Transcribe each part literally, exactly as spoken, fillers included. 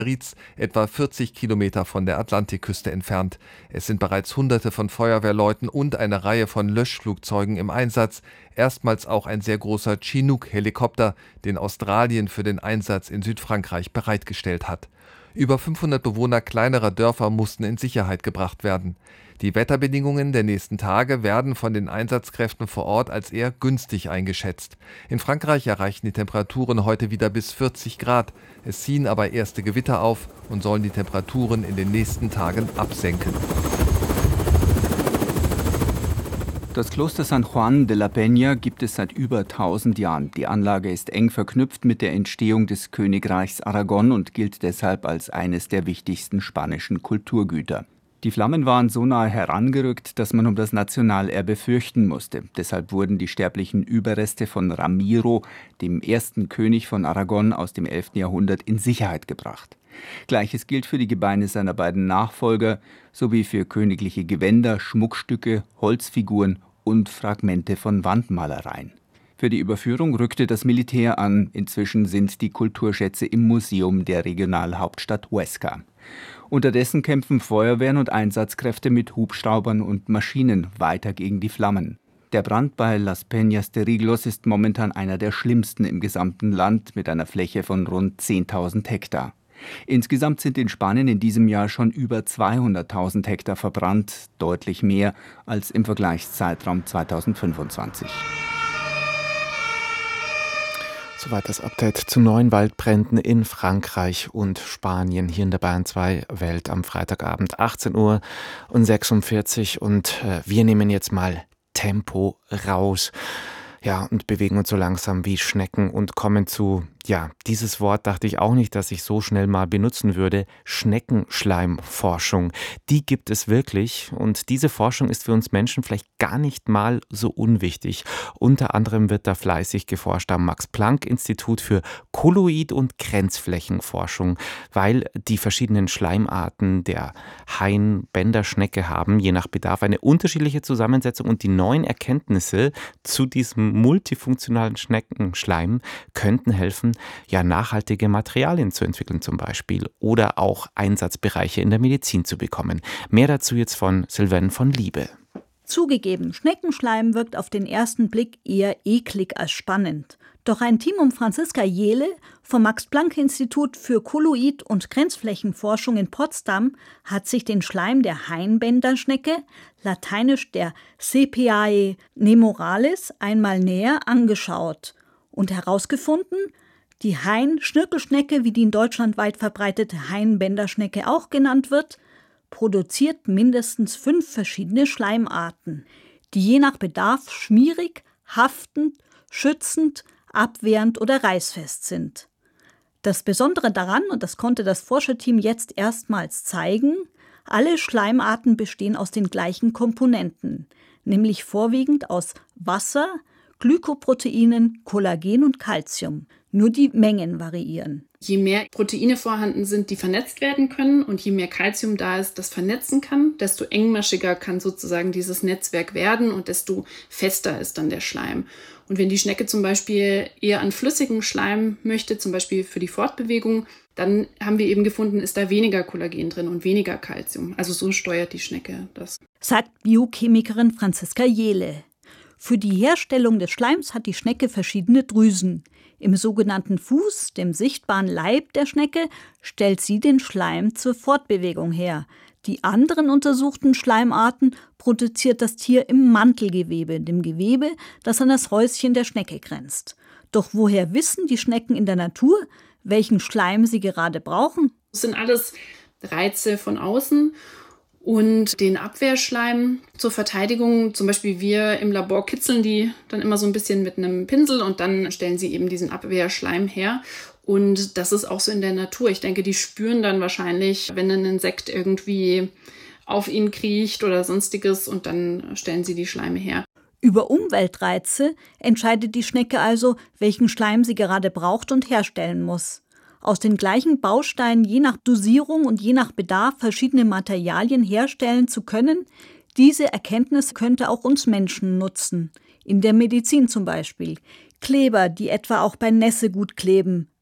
Rietz, etwa vierzig Kilometer von der Atlantikküste entfernt. Es sind bereits Hunderte von Feuerwehrleuten und eine Reihe von Löschflugzeugen im Einsatz. Erstmals auch ein sehr großer Chinook-Helikopter, den Australien für den Einsatz in Südfrankreich bereitgestellt hat. Über fünfhundert Bewohner kleinerer Dörfer mussten in Sicherheit gebracht werden. Die Wetterbedingungen der nächsten Tage werden von den Einsatzkräften vor Ort als eher günstig eingeschätzt. In Frankreich erreichen die Temperaturen heute wieder bis vierzig Grad. Es ziehen aber erste Gewitter auf und sollen die Temperaturen in den nächsten Tagen absenken. Das Kloster San Juan de la Peña gibt es seit über tausend Jahren. Die Anlage ist eng verknüpft mit der Entstehung des Königreichs Aragon und gilt deshalb als eines der wichtigsten spanischen Kulturgüter. Die Flammen waren so nahe herangerückt, dass man um das Nationalerbe fürchten musste. Deshalb wurden die sterblichen Überreste von Ramiro, dem ersten König von Aragon aus dem elften Jahrhundert, in Sicherheit gebracht. Gleiches gilt für die Gebeine seiner beiden Nachfolger sowie für königliche Gewänder, Schmuckstücke, Holzfiguren und Fragmente von Wandmalereien. Für die Überführung rückte das Militär an. Inzwischen sind die Kulturschätze im Museum der Regionalhauptstadt Huesca. Unterdessen kämpfen Feuerwehren und Einsatzkräfte mit Hubschraubern und Maschinen weiter gegen die Flammen. Der Brand bei Las Peñas de Riglos ist momentan einer der schlimmsten im gesamten Land mit einer Fläche von rund zehntausend Hektar. Insgesamt sind in Spanien in diesem Jahr schon über zweihunderttausend Hektar verbrannt, deutlich mehr als im Vergleichszeitraum zweitausendfünfundzwanzig. Soweit das Update zu neuen Waldbränden in Frankreich und Spanien hier in der Bayern zwei Welt am Freitagabend achtzehn Uhr und sechsundvierzig und äh, wir nehmen jetzt mal Tempo raus. Ja, und bewegen uns so langsam wie Schnecken und kommen zu, ja, dieses Wort dachte ich auch nicht, dass ich so schnell mal benutzen würde, Schneckenschleimforschung. Die gibt es wirklich und diese Forschung ist für uns Menschen vielleicht gar nicht mal so unwichtig. Unter anderem wird da fleißig geforscht am Max-Planck-Institut für Kolloid- und Grenzflächenforschung, weil die verschiedenen Schleimarten der Hain-Bänderschnecke haben, je nach Bedarf, eine unterschiedliche Zusammensetzung und die neuen Erkenntnisse zu diesem multifunktionalen Schneckenschleim könnten helfen, ja, nachhaltige Materialien zu entwickeln zum Beispiel oder auch Einsatzbereiche in der Medizin zu bekommen. Mehr dazu jetzt von Sylvain von Liebe. Zugegeben, Schneckenschleim wirkt auf den ersten Blick eher eklig als spannend. Doch ein Team um Franziska Jehle vom Max-Planck-Institut für Kolloid- und Grenzflächenforschung in Potsdam hat sich den Schleim der Hainbänderschnecke, lateinisch der Sepiae nemoralis, einmal näher angeschaut und herausgefunden, die Hain-Schnirkelschnecke, wie die in Deutschland weit verbreitete Hainbänderschnecke auch genannt wird, produziert mindestens fünf verschiedene Schleimarten, die je nach Bedarf schmierig, haftend, schützend, abwehrend oder reißfest sind. Das Besondere daran, und das konnte das Forscherteam jetzt erstmals zeigen, alle Schleimarten bestehen aus den gleichen Komponenten, nämlich vorwiegend aus Wasser, Glykoproteinen, Kollagen und Calcium. Nur die Mengen variieren. Je mehr Proteine vorhanden sind, die vernetzt werden können und je mehr Calcium da ist, das vernetzen kann, desto engmaschiger kann sozusagen dieses Netzwerk werden und desto fester ist dann der Schleim. Und wenn die Schnecke zum Beispiel eher an flüssigen Schleim möchte, zum Beispiel für die Fortbewegung, dann haben wir eben gefunden, ist da weniger Kollagen drin und weniger Calcium. Also so steuert die Schnecke das. Sagt Biochemikerin Franziska Jehle. Für die Herstellung des Schleims hat die Schnecke verschiedene Drüsen. Im sogenannten Fuß, dem sichtbaren Leib der Schnecke, stellt sie den Schleim zur Fortbewegung her. Die anderen untersuchten Schleimarten produziert das Tier im Mantelgewebe, dem Gewebe, das an das Häuschen der Schnecke grenzt. Doch woher wissen die Schnecken in der Natur, welchen Schleim sie gerade brauchen? Das sind alles Reize von außen. Und den Abwehrschleim zur Verteidigung, zum Beispiel wir im Labor kitzeln die dann immer so ein bisschen mit einem Pinsel und dann stellen sie eben diesen Abwehrschleim her. Und das ist auch so in der Natur. Ich denke, die spüren dann wahrscheinlich, wenn ein Insekt irgendwie auf ihn kriecht oder sonstiges und dann stellen sie die Schleime her. Über Umweltreize entscheidet die Schnecke also, welchen Schleim sie gerade braucht und herstellen muss. Aus den gleichen Bausteinen je nach Dosierung und je nach Bedarf verschiedene Materialien herstellen zu können, diese Erkenntnis könnte auch uns Menschen nutzen. In der Medizin zum Beispiel. Kleber, die etwa auch bei Nässe gut kleben,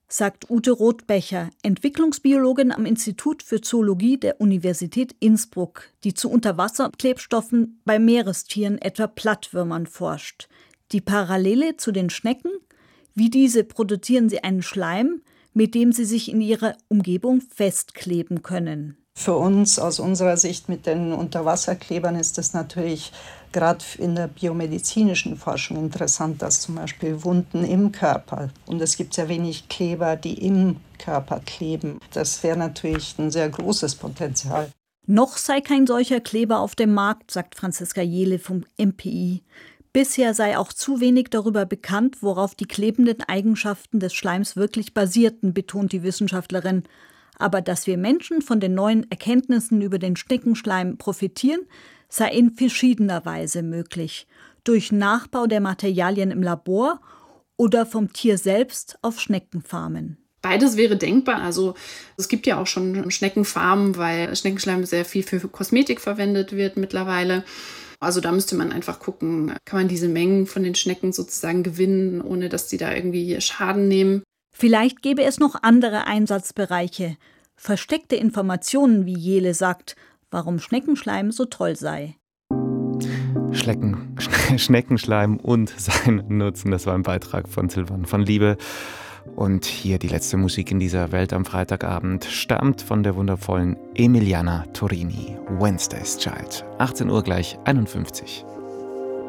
sagt Ute Rothbecher, Entwicklungsbiologin am Institut für Zoologie der Universität Innsbruck, die zu Unterwasserklebstoffen bei Meerestieren, etwa Plattwürmern, forscht. Die Parallele zu den Schnecken: wie diese produzieren sie einen Schleim, mit dem sie sich in ihrer Umgebung festkleben können. Für uns aus unserer Sicht mit den Unterwasserklebern ist es natürlich gerade in der biomedizinischen Forschung interessant, dass zum Beispiel Wunden im Körper, und es gibt sehr wenig Kleber, die im Körper kleben. Das wäre natürlich ein sehr großes Potenzial. Noch sei kein solcher Kleber auf dem Markt, sagt Franziska Jehle vom M P I. Bisher sei auch zu wenig darüber bekannt, worauf die klebenden Eigenschaften des Schleims wirklich basierten, betont die Wissenschaftlerin. Aber dass wir Menschen von den neuen Erkenntnissen über den Schneckenschleim profitieren, sei in verschiedener Weise möglich. Durch Nachbau der Materialien im Labor oder vom Tier selbst auf Schneckenfarmen. Beides wäre denkbar. Also es gibt ja auch schon Schneckenfarmen, weil Schneckenschleim sehr viel für Kosmetik verwendet wird mittlerweile. Also da müsste man einfach gucken, kann man diese Mengen von den Schnecken sozusagen gewinnen, ohne dass die da irgendwie Schaden nehmen. Vielleicht gäbe es noch andere Einsatzbereiche. Versteckte Informationen, wie Jehle sagt, warum Schneckenschleim so toll sei. Schlecken, Schneckenschleim und sein Nutzen, das war ein Beitrag von Silvan von Liebe. Und hier die letzte Musik in dieser Welt am Freitagabend stammt von der wundervollen Emiliana Torini, Wednesday's Child. achtzehn Uhr gleich einundfünfzig.